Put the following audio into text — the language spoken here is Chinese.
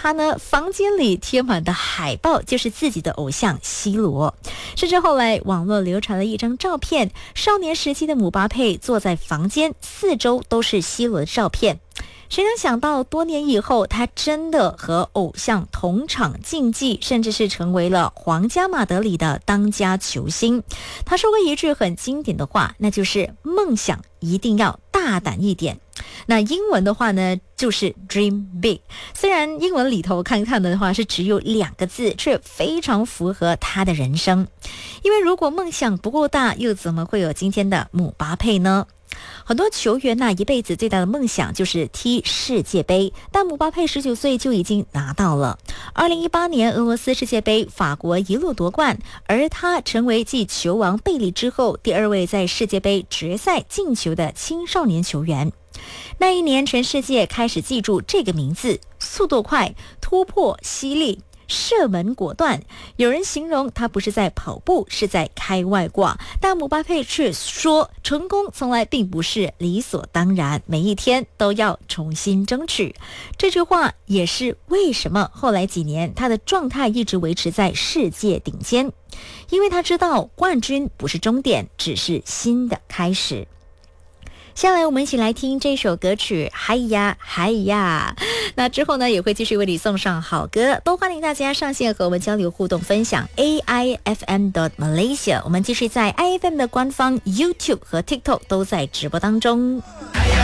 他呢，房间里贴满的海报就是自己的偶像 C 罗，甚至后来网络流传了一张照片，少年时期的姆巴佩坐在房间，四周都是 C 罗的照片。谁能想到多年以后，他真的和偶像同场竞技，甚至是成为了皇家马德里的当家球星。他说过一句很经典的话，那就是梦想一定要大胆一点。那英文的话呢，就是 dream big。 虽然英文里头看的话是只有2个字，却非常符合他的人生。因为如果梦想不够大，又怎么会有今天的姆巴佩呢？很多球员一辈子最大的梦想就是踢世界杯，但姆巴佩19岁就已经拿到了。2018年俄罗斯世界杯，法国一路夺冠，而他成为继球王贝利之后第2位在世界杯决赛进球的青少年球员。那一年，全世界开始记住这个名字：速度快、突破犀利、射门果断。有人形容他不是在跑步，是在开外挂，但姆巴佩却说，成功从来并不是理所当然，每一天都要重新争取。这句话也是为什么后来几年他的状态一直维持在世界顶尖，因为他知道冠军不是终点，只是新的开始。下来我们一起来听这首歌曲嗨呀嗨呀，那之后呢也会继续为你送上好歌，都欢迎大家上线和我们交流互动分享。 AIFM.Malaysia， 我们继续在 IFM 的官方 YouTube 和 TikTok 都在直播当中。